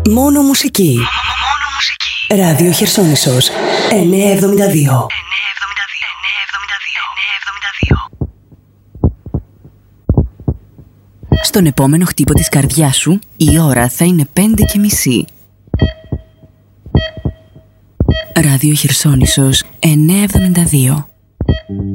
Μόνο μουσική. Ράδιο Χερσόνησος 972. Στον επόμενο χτύπο της καρδιάς σου, η ώρα θα είναι 5:30. Ράδιο Χερσόνησος 972.